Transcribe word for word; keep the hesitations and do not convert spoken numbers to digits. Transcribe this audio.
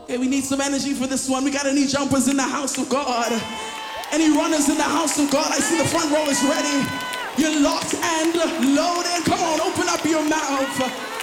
Okay, we need some energy for this one. We got any jumpers in the house of God? Any runners in the house of God? I see the front row is ready. You're locked and loaded. Come on, open up your mouth.